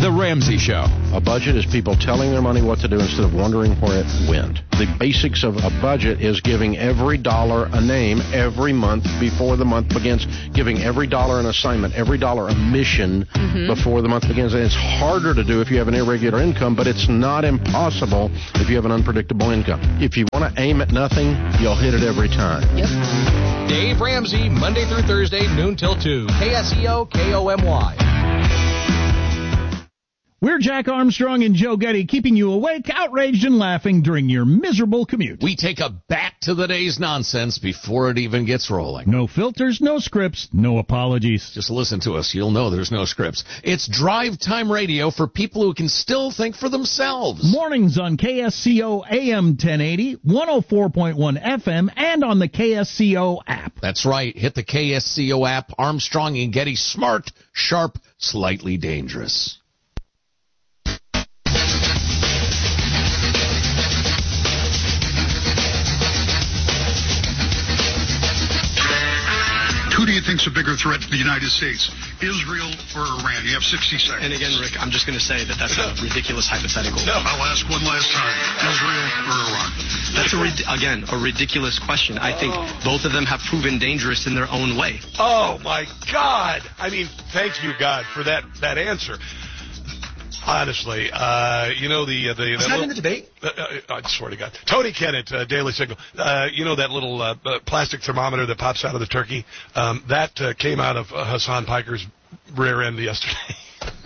The Ramsey Show. A budget is people telling their money what to do instead of wondering where it went. The basics of a budget is giving every dollar a name every month before the month begins, giving every dollar an assignment, every dollar a mission before the month begins. And it's harder to do if you have an irregular income, but it's not impossible if you have an unpredictable income. If you want to aim at nothing, you'll hit it every time. Yep. Dave Ramsey, Monday through Thursday, noon till 2. KSEO, KOMY. We're Jack Armstrong and Joe Getty, keeping you awake, outraged, and laughing during your miserable commute. We take a back to the day's nonsense before it even gets rolling. No filters, no scripts, no apologies. Just listen to us. You'll know there's no scripts. It's drive time radio for people who can still think for themselves. Mornings on KSCO AM 1080, 104.1 FM, and on the KSCO app. That's right. Hit the KSCO app. Armstrong and Getty, smart, sharp, slightly dangerous. Who do you think's a bigger threat to the United States, Israel or Iran? You have 60 seconds. And again, Rick, I'm just going to say that that's a ridiculous hypothetical. No. I'll ask one last time. Israel or Iran? That's, a ridiculous question. I think both of them have proven dangerous in their own way. Oh, my God. I mean, thank you, God, for that answer. Honestly, Was that in the debate? I swear to God. Tony Kennett, Daily Signal. That little plastic thermometer that pops out of the turkey? That came out of Hassan Piker's rear end yesterday.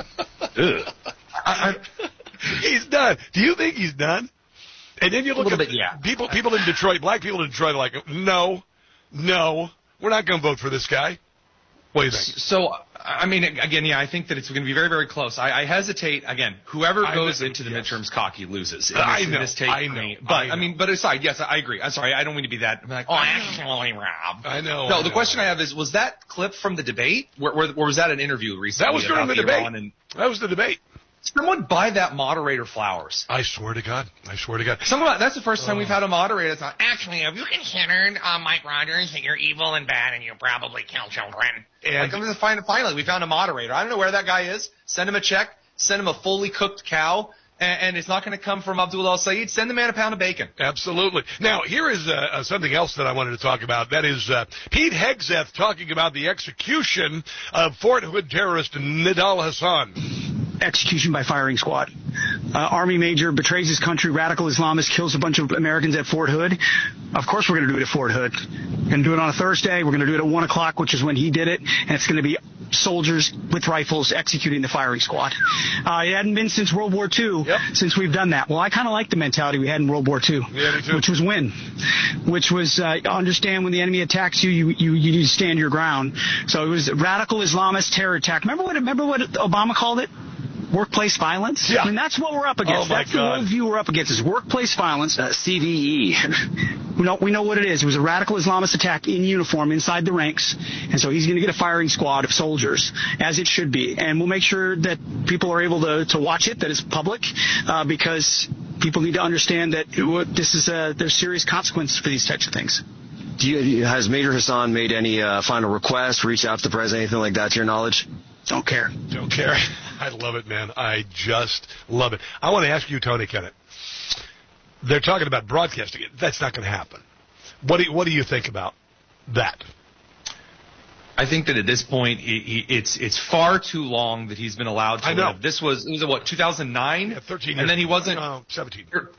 He's done. Do you think he's done? And then you look at people in Detroit, black people in Detroit are like, no, we're not going to vote for this guy. What do you think? So, I mean, again, I think that it's going to be very, very close. I hesitate, again, whoever goes into the midterms cocky loses. I know. But aside, yes, I agree. I'm sorry, I don't mean to be that. I'm like, actually, Rob. I know. No, the question I have is, was that clip from the debate? Or was that an interview recently? That was during the debate. That was the debate. Someone buy that moderator flowers. I swear to God. That's the first time we've had a moderator that's not, actually, have you considered, Mike Rogers, that you're evil and bad and you probably kill children? And finally, we found a moderator. I don't know where that guy is. Send him a check. Send him a fully cooked cow. And it's not going to come from Abdul El-Sayed. Send the man a pound of bacon. Absolutely. Now, here is something else that I wanted to talk about. That is Pete Hegseth talking about the execution of Fort Hood terrorist Nidal Hasan. Execution by firing squad. Army major betrays his country, radical Islamist kills a bunch of Americans at Fort Hood. Of course we're going to do it at Fort Hood. We're going to do it on a Thursday. We're going to do it at 1 o'clock, which is when he did it. And it's going to be soldiers with rifles executing the firing squad. It hadn't been since World War II since we've done that. Well, I kind of like the mentality we had in World War II, which was win, which was understand when the enemy attacks you, you need to stand your ground. So it was radical Islamist terror attack. Remember what Obama called it? Workplace violence? Yeah. I mean, that's what we're up against. That's the worldview we're up against is workplace violence. CVE. We know what it is. It was a radical Islamist attack in uniform inside the ranks. And so he's going to get a firing squad of soldiers, as it should be. And we'll make sure that people are able to watch it, that it's public, because people need to understand that there's serious consequences for these types of things. Has Major Hassan made any final request, reach out to the president, anything like that, to your knowledge? Don't care. I love it, man. I just love it. I want to ask you, Tony Kennett. They're talking about broadcasting it. That's not going to happen. What do you think about that? I think that at this point, it's far too long that he's been allowed to live. It was 2009? Yeah, 13 years. And then he wasn't... 17 years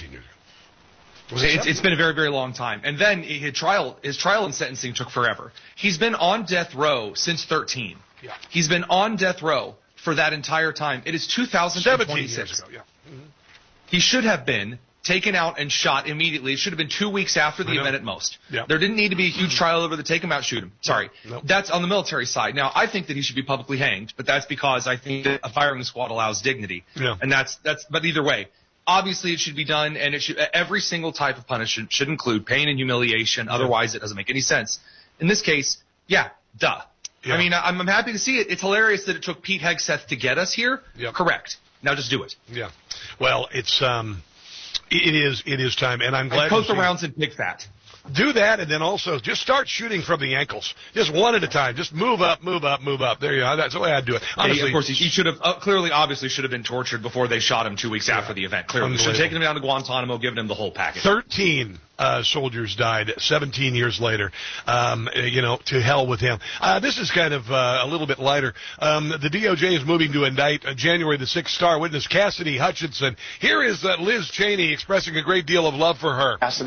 ago. It's been a very, very long time. And then his trial and sentencing took forever. He's been on death row since 13. Yeah. He's been on death row for that entire time. It is 2026. 17 years ago, yeah. Mm-hmm. He should have been taken out and shot immediately. It should have been 2 weeks after the event at most. Yeah. There didn't need to be a huge trial over the take him out, shoot him. Sorry. Nope. That's on the military side. Now, I think that he should be publicly hanged, but that's because I think that a firing squad allows dignity. Yeah. And but either way, obviously it should be done, and every single type of punishment should include pain and humiliation. Otherwise, it doesn't make any sense. In this case, duh. Yeah. I mean, I'm happy to see it. It's hilarious that it took Pete Hegseth to get us here. Yep. Correct. Now just do it. Yeah. Well, it is time, and I'm glad. Coat the rounds and pick that. Do that, and then also just start shooting from the ankles. Just one at a time. Just move up, move up, move up. There you go. That's the way I'd do it. Honestly, of course, he should have obviously should have been tortured before they shot him 2 weeks after the event. Clearly, should have taken him down to Guantanamo, given him the whole package. 13 soldiers died 17 years later. To hell with him. This is kind of a little bit lighter. The DOJ is moving to indict January the 6th star witness Cassidy Hutchinson. Here is Liz Cheney expressing a great deal of love for her.